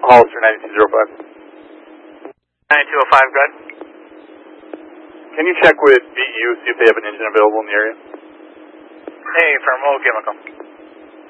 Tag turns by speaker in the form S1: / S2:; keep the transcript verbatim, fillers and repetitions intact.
S1: Hollister ninety-two oh five.
S2: ninety-two oh five, good.
S1: Can you check with B U, see if they have an engine available in the area?
S2: Hey, firm, we'll give them a call.